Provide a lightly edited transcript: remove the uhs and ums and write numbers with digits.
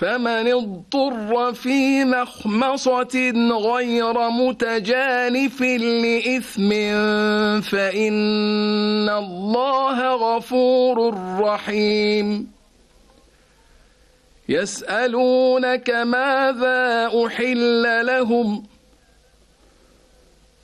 فمن اضطر في مخمصة غير متجانف لإثم فإن الله غفور رحيم يسألونك ماذا أحل لهم